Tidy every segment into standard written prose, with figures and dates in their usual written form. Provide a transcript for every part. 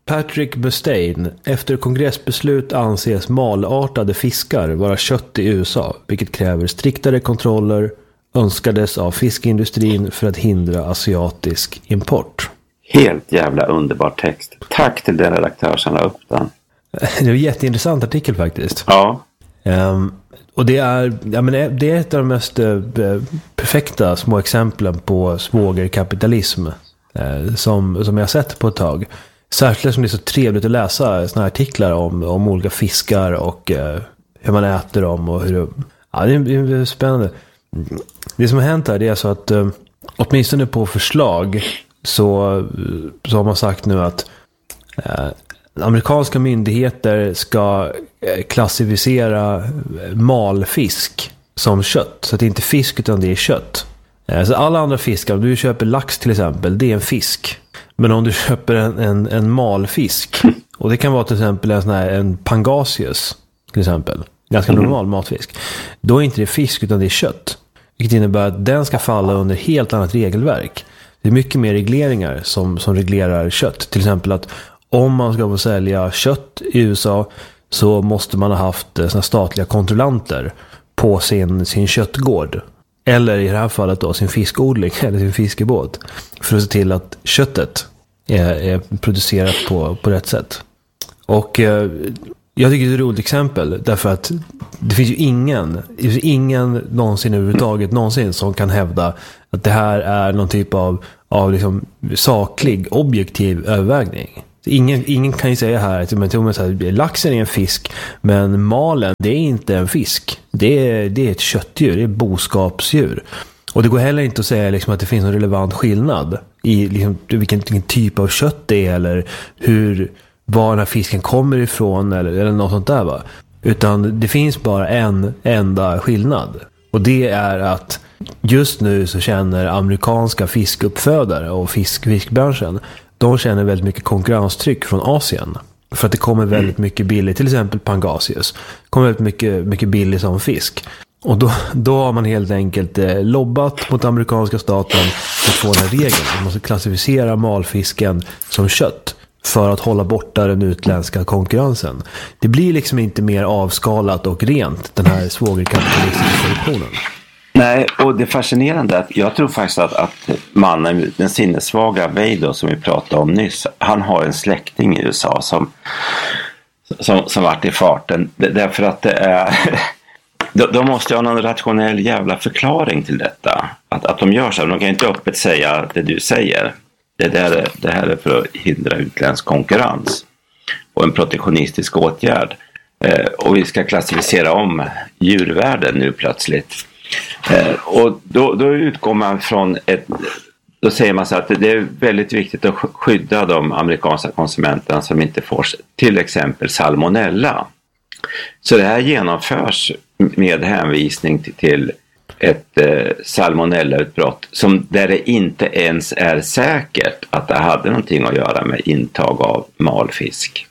Patrick Mustaine, efter kongressbeslut anses malartade fiskar vara kött i USA, vilket kräver striktare kontroller, önskades av fiskindustrin för att hindra asiatisk import. Helt jävla underbar text. Tack till den redaktör som la upp den. Det är en jätteintressant artikel faktiskt. Ja. Och det är ett av de mest perfekta små exemplen på svågerkapitalism som jag har sett på ett tag. Särskilt som det är så trevligt att läsa såna här artiklar om olika fiskar och hur man äter dem och hur det är spännande. Det som har hänt här, det är så att åtminstone på förslag så har man sagt nu att amerikanska myndigheter ska klassificera malfisk som kött. Så att det är inte fisk utan det är kött. Så alla andra fiskar, om du köper lax till exempel, det är en fisk. Men om du köper en malfisk, och det kan vara till exempel en pangasius till exempel, ganska normal matfisk, då är inte det fisk utan det är kött. Vilket innebär att den ska falla under helt annat regelverk. Det är mycket mer regleringar som reglerar kött. Till exempel att om man ska få sälja kött i USA så måste man ha haft såna statliga kontrollanter på sin köttgård. Eller i det här fallet då sin fiskodling eller sin fiskebåt. För att se till att köttet är producerat på rätt sätt. Och jag tycker det är ett roligt exempel. Därför att det finns ju ingen någonsin överhuvudtaget någonsin som kan hävda att det här är någon typ av liksom saklig, objektiv övervägning. Ingen kan ju säga här att laxen är en fisk, men malen, det är inte en fisk. Det är ett köttdjur, det är boskapsdjur. Och det går heller inte att säga liksom att det finns en relevant skillnad i liksom vilken typ av kött det är, eller var den här fisken kommer ifrån eller något sånt där, va? Utan det finns bara en enda skillnad. Och det är att just nu så känner amerikanska fiskuppfödare och fiskbranschen, de känner väldigt mycket konkurrenstryck från Asien. För att det kommer väldigt mycket billigt, till exempel pangasius. Det kommer väldigt mycket billigt som fisk. Och då har man helt enkelt lobbat mot amerikanska staten för att få den här regeln. Man måste klassificera malfisken som kött för att hålla borta den utländska konkurrensen. Det blir liksom inte mer avskalat och rent, den här svågerkapitalistiska produktionen. Nej, och det är fascinerande att jag tror faktiskt att mannen, den sinnessvaga Veido som vi pratade om nyss, han har en släkting i USA som varit i farten. Därför att det är de måste ha någon rationell jävla förklaring till detta. Att de gör så. De kan inte öppet säga det du säger. Det här är för att hindra utländsk konkurrens och en protektionistisk åtgärd. Och vi ska klassificera om djurvärden nu plötsligt. Och då utgår man från då säger man så att det är väldigt viktigt att skydda de amerikanska konsumenterna som inte får till exempel salmonella. Så det här genomförs med hänvisning till ett salmonellautbrott där det inte ens är säkert att det hade någonting att göra med intag av malfisk.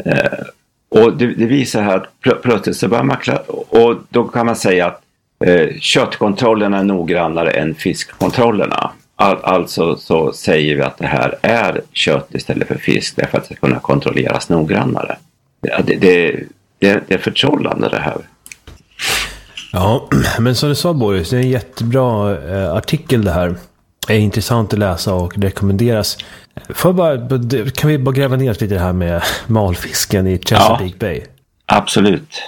Och det visar här att plötsligt så börjar man och då kan man säga att köttkontrollerna är noggrannare än fiskkontrollerna. Alltså så säger vi att det här är kött istället för fisk därför att det ska kunna kontrolleras noggrannare. Det är förtrollande det här. Ja, men som du sa Boris, det är en jättebra artikel det här. Det är intressant att läsa och rekommenderas. Kan vi bara gräva ner lite i det här med malfisken i Chesapeake Bay? Absolut.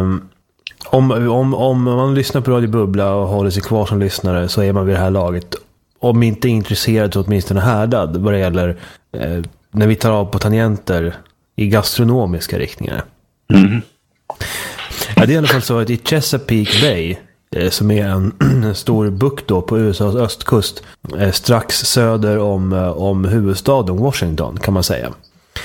Om man lyssnar på Radio Bubbla och håller sig kvar som lyssnare så är man vid det här laget, om inte intresserad så åtminstone härdad vad det gäller när vi tar av på tangenter i gastronomiska riktningar. Mm. Ja, det är i alla fall så att i Chesapeake Bay, som är en stor bukt då på USAs östkust, strax söder om huvudstaden Washington kan man säga.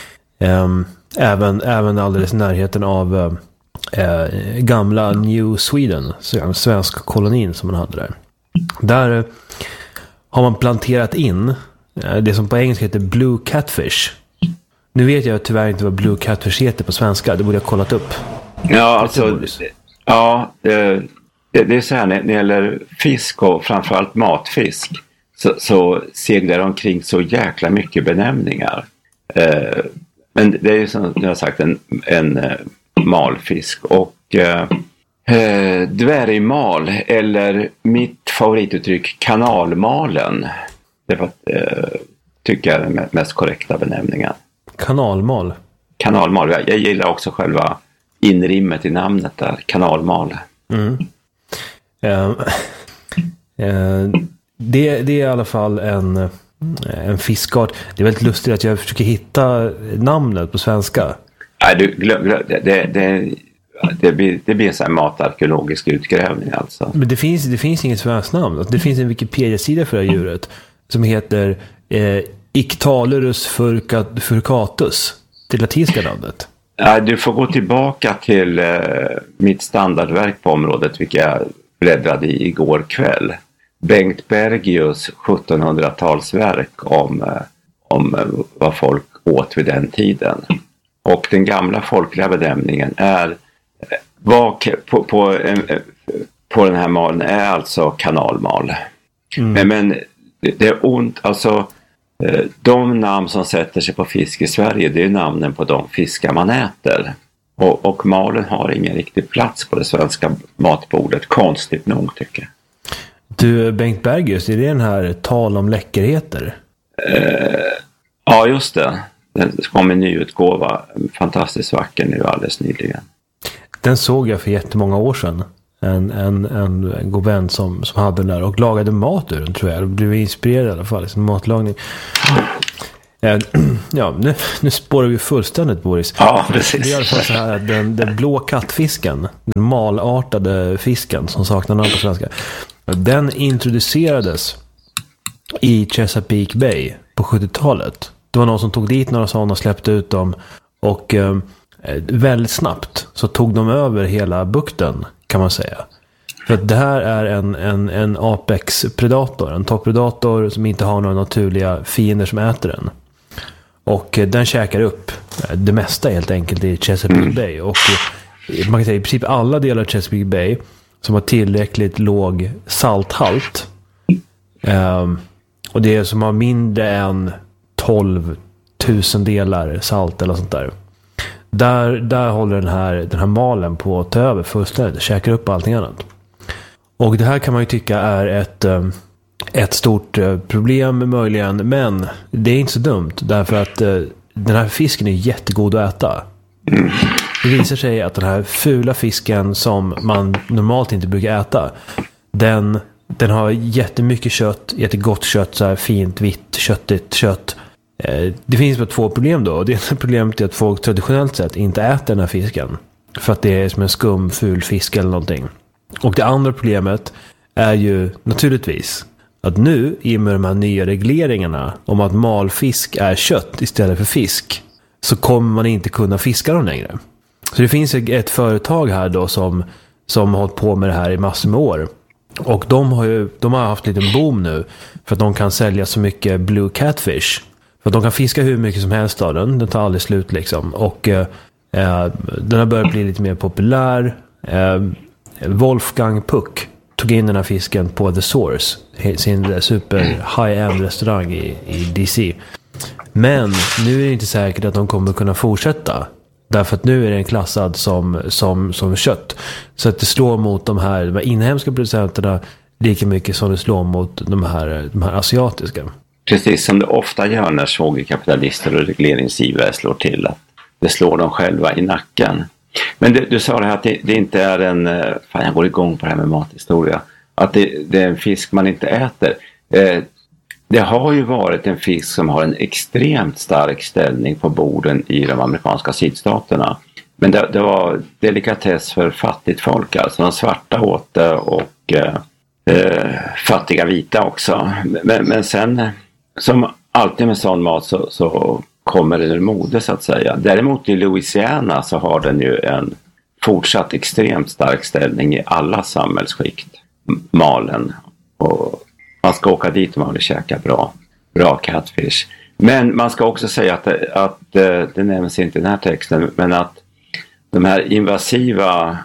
Även alldeles i närheten av gamla New Sweden, svenska kolonin som man hade där. Där har man planterat in det som på engelska heter Blue Catfish. Nu vet jag tyvärr inte vad Blue Catfish heter på svenska, det borde jag ha kollat upp. Ja, alltså, det är så här när det gäller fisk och framförallt matfisk så seglar omkring så jäkla mycket benämningar. Men det är ju som jag har sagt en malfisk. Och dvärgmal, eller mitt favorituttryck kanalmalen. Det var, tycker jag är den mest korrekta benämningen. Kanalmal? Kanalmal. Jag gillar också själva inrimmet i namnet där. Kanalmal. Mm. Det är i alla fall en fiskart. Det är väldigt lustigt att jag försöker hitta namnet på svenska. Nej, du glöm det blir en sån här matarkeologisk utgrävning alltså. Men det finns inget svenskt namn. Det finns en Wikipedia-sida för det här djuret som heter Ictalurus furcatus, det latinska namnet. Ja, du får gå tillbaka till mitt standardverk på området, vilket jag bläddrade i igår kväll. Bengt Bergius 1700-talsverk om vad folk åt vid den tiden. Och den gamla folkliga benämningen är på den här malen är alltså kanalmal. Men det är ont, alltså de namn som sätter sig på fisk i Sverige, det är namnen på de fiskar man äter. Och malen har ingen riktig plats på det svenska matbordet, konstigt nog tycker jag. Du, Bengt Bergius, är det den här tal om läckerheter? Ja, just det. Den kom en ny utgåva, fantastiskt vacker nu alldeles nyligen. Den såg jag för jättemånga år sedan. En god vän som hade den där och lagade mat ur den, tror jag. Jag blev inspirerad i alla fall i sin matlagning. Ja, nu spårar vi fullständigt, Boris. Ja, precis. Det är i alla fall så här att den blå kattfisken, den malartade fisken som saknar namn på svenska, den introducerades i Chesapeake Bay på 70-talet. Det var någon som tog dit några sådana och släppte ut dem. Och väldigt snabbt så tog de över hela bukten, kan man säga. För att det här är en apex-predator. En toppredator som inte har några naturliga fiender som äter den. Och den käkar upp det mesta helt enkelt i Chesapeake Bay. Och man kan säga i princip alla delar av Chesapeake Bay som har tillräckligt låg salthalt. Och det är som har mindre än 12 000 delar salt eller sånt där. Där håller den här malen på att ta över fullständigt. Käkar upp allting annat. Och det här kan man ju tycka är ett stort problem möjligen. Men det är inte så dumt. Därför att den här fisken är jättegod att äta. Det visar sig att den här fula fisken som man normalt inte brukar äta, den har jättemycket kött, jättegott kött, så här fint, vitt, köttigt kött. Det finns bara två problem då. Det ena problemet är att folk traditionellt sett inte äter den här fisken. För att det är som en skum, ful fisk eller någonting. Och det andra problemet är ju naturligtvis att nu, i och med de här nya regleringarna om att malfisk är kött istället för fisk, så kommer man inte kunna fiska dem längre. Så det finns ett företag här då som har hållit på med det här i massor med år. Och de har haft en liten boom nu för att de kan sälja så mycket blue catfish. För att de kan fiska hur mycket som helst av den. Den tar aldrig slut liksom. Och den har börjat bli lite mer populär. Wolfgang Puck tog in den här fisken på The Source, sin super high-end restaurang i DC. Men nu är det inte säkert att de kommer kunna fortsätta. Därför att nu är den klassad som kött. Så att det slår mot de här inhemska producenterna lika mycket som det slår mot de här asiatiska. Precis som det ofta gör när svågerkapitalister och regleringsivrare slår till. Att det slår dem själva i nacken. Men du sa det här att det inte är fan, jag går igång på det här med mathistoria. Att det är en fisk man inte äter. Det har ju varit en fisk som har en extremt stark ställning på borden i de amerikanska sydstaterna. Men det var delikatess för fattigt folk. Alltså de svarta åt det och fattiga vita också. Men sen, som alltid med sån mat så kommer det ur mode så att säga. Däremot i Louisiana så har den ju en fortsatt extremt stark ställning i alla samhällsskikt. Malen. Och man ska åka dit om man vill käka bra catfish. Men man ska också säga att det nämns inte i den här texten, men att de här invasiva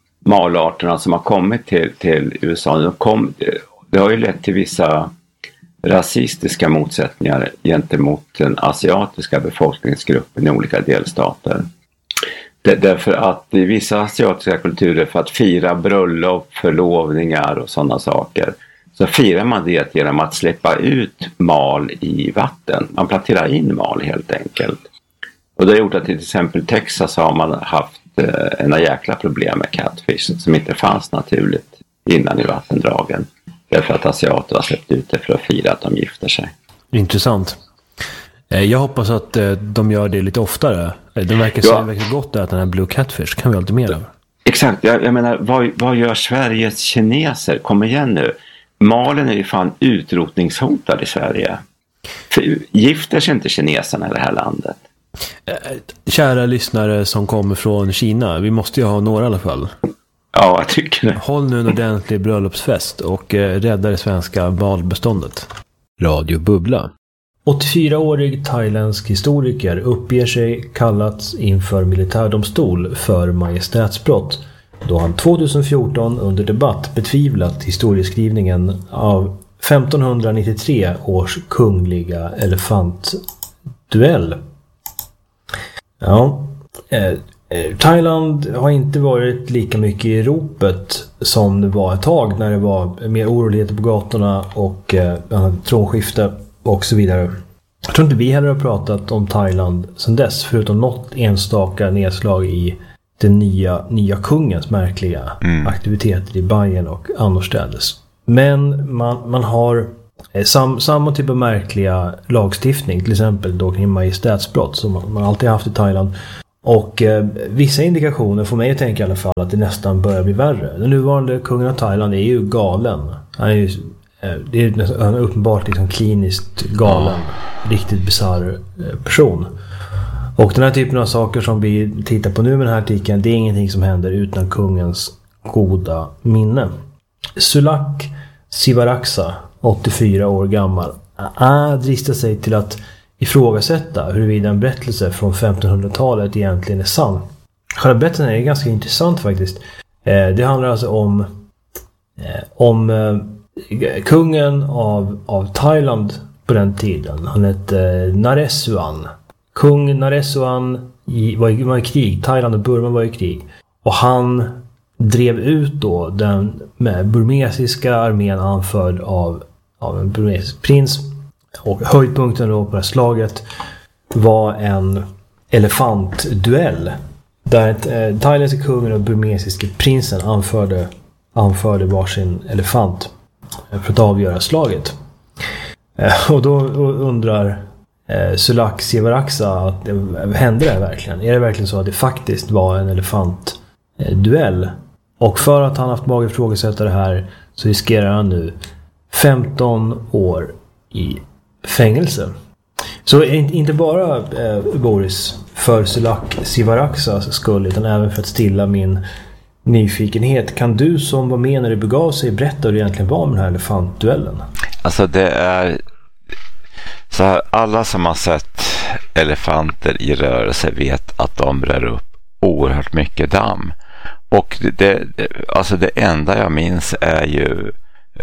malarterna som har kommit till USA, det har ju lett till vissa rasistiska motsättningar gentemot den asiatiska befolkningsgruppen i olika delstater. Därför att i vissa asiatiska kulturer, för att fira bröllop, förlovningar och sådana saker, så firar man det genom att släppa ut mal i vatten. Man planterar in mal helt enkelt. Och det har gjort att till exempel Texas har man haft en jäkla problem med catfish som inte fanns naturligt innan i vattendragen. Därför att asiater har släppt ut det för att fira att de gifter sig. Intressant. Jag hoppas att de gör det lite oftare. Det verkar gott att den här blue catfish kan vi alltid mer av. Exakt, jag menar, vad gör Sveriges kineser? Kom igen nu. Malen är ju fan utrotningshotad i Sverige. För gifter sig inte kineserna i det här landet? Kära lyssnare som kommer från Kina, vi måste ju ha några i alla fall. Ja, jag tycker det. Håll nu en ordentlig bröllopsfest och rädda det svenska valbeståndet. Radio Bubbla. 84-årig thailändsk historiker uppger sig kallats inför militärdomstol för majestätsbrott då han 2014 under debatt betvivlat historieskrivningen av 1593 års kungliga elefantduell. Ja, Thailand har inte varit lika mycket i ropet som det var ett tag när det var mer oroligheter på gatorna och tronskifte och så vidare. Jag tror inte vi heller har pratat om Thailand sedan dess, förutom något enstaka nedslag i den nya kungens märkliga aktiviteter i Bayern och annorstädes. Men man har samma typ av märkliga lagstiftning, till exempel då kring majestätsbrott som man alltid haft i Thailand. Och vissa indikationer får mig att tänka i alla fall att det nästan börjar bli värre. Den nuvarande kungen av Thailand är ju galen. Han är uppenbart liksom kliniskt galen. Riktigt bizarr person. Och den här typen av saker som vi tittar på nu med den här artikeln, det är ingenting som händer utan kungens goda minne. Sulak Sivaraksa, 84 år gammal, dristar sig till att ifrågasätta huruvida en berättelse från 1500-talet egentligen är sann. Själva berättelsen är ganska intressant faktiskt. Det handlar alltså om kungen av Thailand på den tiden. Han hette Naresuan. Kung Naresuan var i krig. Thailand och Burma var i krig. Och han drev ut då den burmesiska armén anförd av en burmesisk prins. Och höjdpunkten då på det här slaget var en elefantduell. Där thailändska kungen och burmesiska prinsen anförde varsin elefant för att avgöra slaget. Och då undrar Sulak Sivaraksa, hände det här verkligen? Är det verkligen så att det faktiskt var en elefantduell? Och för att han haft mage att ifrågasätta det här så riskerar han nu 15 år i fängelse. Så inte bara Boris för Sulak Sivaraksas skull utan även för att stilla min nyfikenhet. Kan du som var med när det begav sig berätta hur det egentligen var med den här elefantduellen? Alltså det är så här, alla som har sett elefanter i rörelse vet att de rör upp oerhört mycket damm. Och det enda jag minns är ju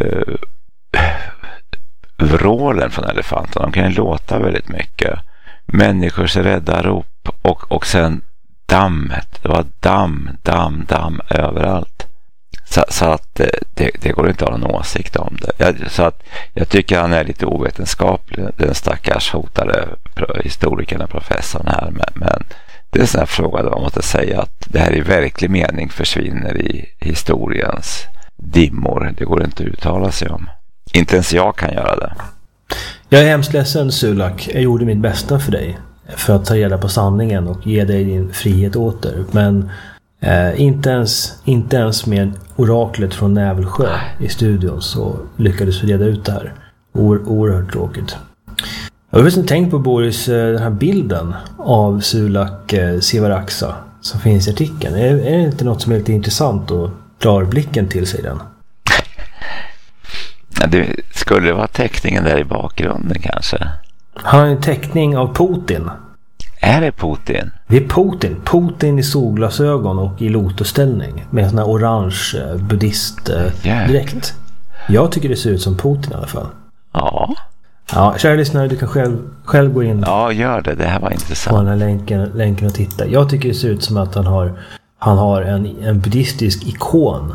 vrålen från elefanterna. De kan ju låta väldigt mycket. Människors rädda rop och sen dammet. Det var damm överallt. Så att det går inte att ha någon åsikt om det. Så att jag tycker han är lite ovetenskaplig, den stackars hotade historikern och professorn här. Men det är en sån här fråga där man måste säga att det här i verklig mening försvinner i historiens dimmor. Det går inte att uttala sig om. Inte ens jag kan göra det. Jag är hemskt ledsen, Sulak. Jag gjorde mitt bästa för dig. För att ta reda på sanningen och ge dig din frihet åter. Men inte ens med oraklet från Nävelsjö i studion så lyckades vi reda ut det här. Oerhört tråkigt. Jag har faktiskt tänkt på, Boris, den här bilden av Sulak Sivaraksa som finns i artikeln. Är det inte något som är lite intressant och drar blicken till sig den? Ja, det skulle vara teckningen där i bakgrunden kanske. Han har en teckning av Putin. Är det Putin? Det är Putin. Putin i solglasögon och i lotusställning. Med en sån här orange buddhist dräkt. Jag tycker det ser ut som Putin i alla fall. Ja. Ja, kära lyssnare, du kan själv gå in. Ja, gör det. Det här var intressant. På den här länken och titta. Jag tycker det ser ut som att han har en buddhistisk ikon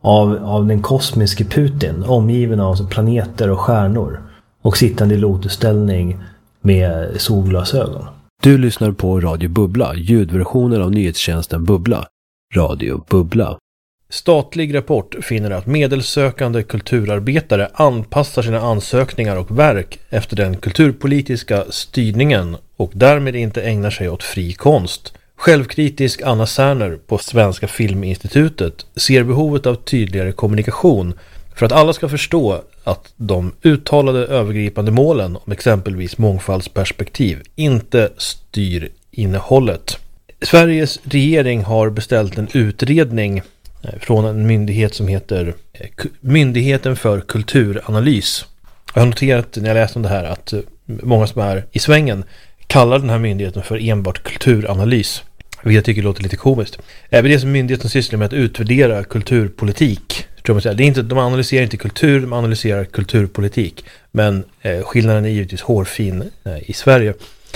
av den kosmiska Putin, omgiven av planeter och stjärnor, och sittande i lotusställning med solglasögon. Du lyssnar på Radio Bubbla, ljudversionen av nyhetstjänsten Bubbla. Radio Bubbla. Statlig rapport finner att medelsökande kulturarbetare anpassar sina ansökningar och verk efter den kulturpolitiska styrningen och därmed inte ägnar sig åt fri konst. Självkritisk Anna Särner på Svenska Filminstitutet ser behovet av tydligare kommunikation för att alla ska förstå att de uttalade övergripande målen om exempelvis mångfaldsperspektiv inte styr innehållet. Sveriges regering har beställt en utredning från en myndighet som heter Myndigheten för kulturanalys. Jag har noterat när jag läste om det här att många som är i svängen kallar den här myndigheten för enbart kulturanalys, vilket jag tycker låter lite komiskt. Även det som myndigheten sysslar med att utvärdera kulturpolitik, tror man säga. Det är inte, de analyserar inte kultur, de analyserar kulturpolitik. Men skillnaden är givetvis hårfin i Sverige.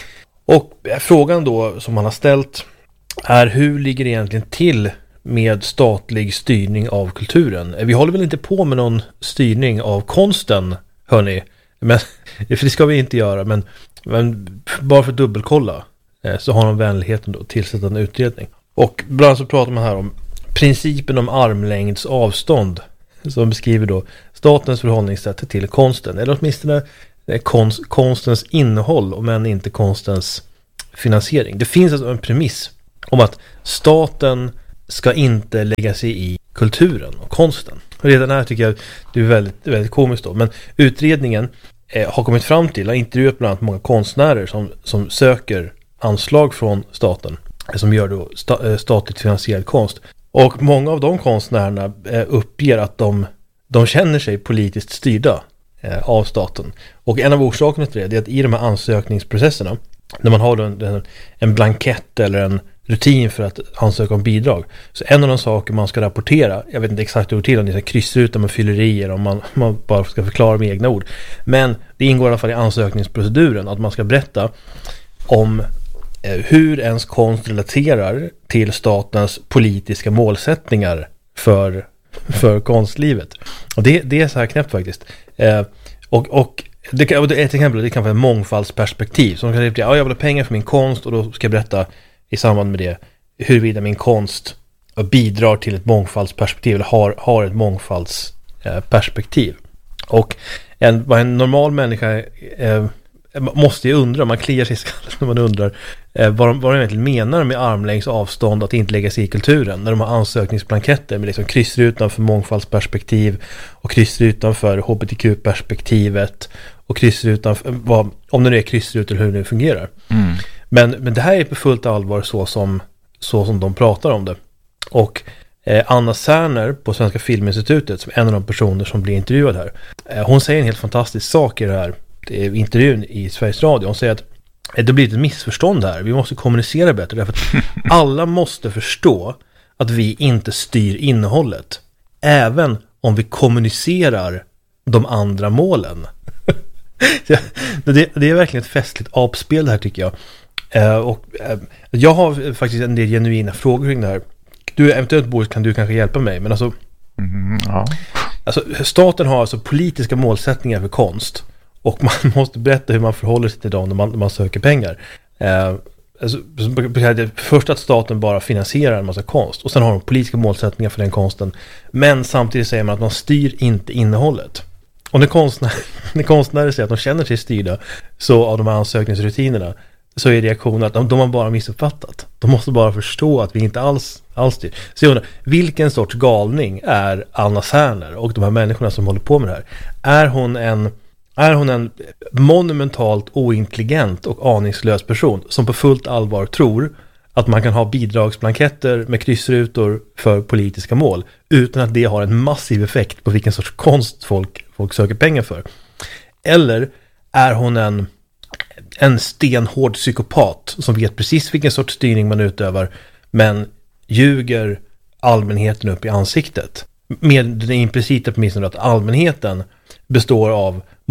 Och frågan då som man har ställt är: hur ligger det egentligen till med statlig styrning av kulturen? Vi håller väl inte på med någon styrning av konsten, hörni? Men, för det ska vi inte göra, men bara för att dubbelkolla så har de vänligheten då att tillsätta en utredning. Och bland annat så pratar man här om principen om armlängds avstånd, som beskriver då statens förhållningssätt till konsten, eller åtminstone konstens innehåll, om än inte konstens finansiering. Det finns alltså en premiss om att staten ska inte lägga sig i kulturen och konsten. Och redan här tycker jag det är väldigt, väldigt komiskt då. Men utredningen har kommit fram till, har intervjuat bland annat många konstnärer som söker anslag från staten, som gör då statligt finansierad konst. Och många av de konstnärerna uppger att de känner sig politiskt styrda av staten. Och en av orsakerna till det är att i de här ansökningsprocesserna, när man har en blankett eller en rutin för att ansöka om bidrag, så en av de saker man ska rapportera, jag vet inte exakt hur det till, om det är kryssrutor med fyllerier, om man bara ska förklara med egna ord, men det ingår i alla fall i ansökningsproceduren att man ska berätta om hur ens konst relaterar till statens politiska målsättningar för konstlivet. Och det är så här knäppt faktiskt. Och det kan, ett exempel, det kan vara en mångfaldsperspektiv. Så de kan säga, jag vill ha pengar för min konst, och då ska jag berätta i samband med det huruvida min konst bidrar till ett mångfaldsperspektiv eller har ett mångfaldsperspektiv. Och vad en normal människa måste ju undra, man kliar sig i skallen när man undrar vad de egentligen menar med armlängds avstånd, att inte lägga sig i kulturen, när de har ansökningsblanketter med liksom kryssrutan för mångfaldsperspektiv och kryssrutan för hbtq-perspektivet och kryssrutan för, om det nu är kryssrutor, hur det fungerar. Men det här är på fullt allvar så som de pratar om det. Och Anna Särner på Svenska Filminstitutet, som är en av de personer som blir intervjuad här, hon säger en helt fantastisk sak i det här intervjun i Sveriges Radio. Hon säger att det blir ett missförstånd här. Vi måste kommunicera bättre, därför att alla måste förstå att vi inte styr innehållet, även om vi kommunicerar de andra målen. Det är verkligen ett festligt apspel det här, tycker jag. Och jag har faktiskt en del genuina frågor kring det här. Du, eventuellt Boris, kan du kanske hjälpa mig, men alltså, alltså staten har alltså politiska målsättningar för konst, och man måste berätta hur man förhåller sig till dem när man söker pengar. Alltså, först att staten bara finansierar en massa konst, och sen har de politiska målsättningar för den konsten, men samtidigt säger man att man styr inte innehållet. Och när konstnärer säger att de känner sig styrda så av de här ansökningsrutinerna, så är reaktionen att de har bara missuppfattat. De måste bara förstå att vi inte alls styr. Så jag undrar, vilken sorts galning är Anna Särner och de här människorna som håller på med det här? Är hon en monumentalt ointelligent och aningslös person som på fullt allvar tror att man kan ha bidragsblanketter med kryssrutor för politiska mål utan att det har en massiv effekt på vilken sorts konst folk söker pengar för? Eller är hon en stenhård psykopat som vet precis vilken sorts styrning man utövar, men ljuger allmänheten upp i ansiktet med den implicita premissen att allmänheten består av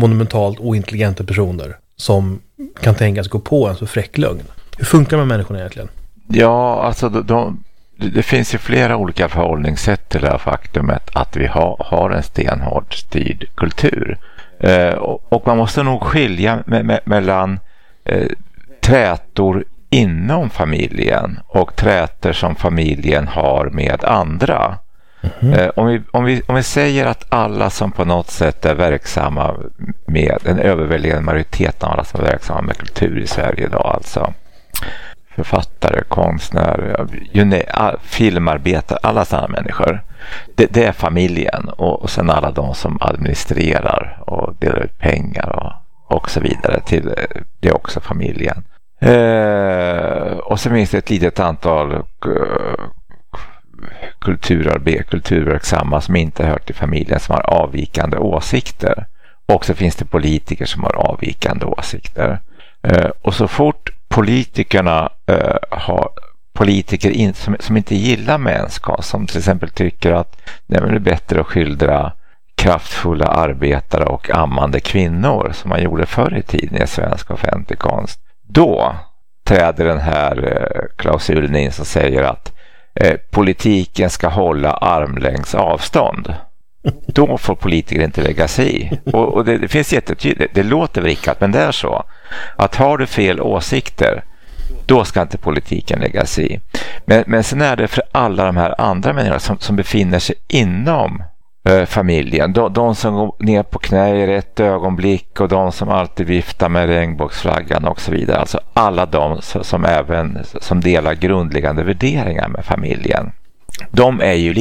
monumentalt ointelligenta personer som kan tänkas gå på en så fräck lögn. Hur funkar de här människorna egentligen? Ja, alltså det finns ju flera olika förhållningssätt till det här faktumet att vi har en stenhårt styrd kultur. Och man måste nog skilja mellan trätor inom familjen och trätor som familjen har med andra. Om vi säger att alla som på något sätt är verksamma med en överväldigande majoritet av alla som är verksamma med kultur i Sverige idag, alltså författare, konstnärer, filmarbetare, alla sådana människor, det är familjen, och sen alla de som administrerar och delar ut pengar och så vidare till det är också familjen. Och så finns det ett litet antal kulturverksamma som inte hör till familjen, som har avvikande åsikter. Och så finns det politiker som har avvikande åsikter. Och så fort politikerna har politiker som inte gillar människor, som till exempel tycker att det är bättre att skildra kraftfulla arbetare och ammande kvinnor som man gjorde förr i tiden i svensk offentlig konst, då träder den här klausulen in som säger att politiken ska hålla armlängds avstånd. Då får politiker inte lägga sig i. Och det finns jättetydligt, det låter vrickat, men det är så att har du fel åsikter, då ska inte politiken lägga sig i. Men sen är det för alla de här andra människorna som befinner sig inom familjen, de som går ner på knä i rätt ögonblick och de som alltid viftar med regnbågsflaggan och så vidare, alltså alla de som delar grundläggande värderingar med familjen, de är ju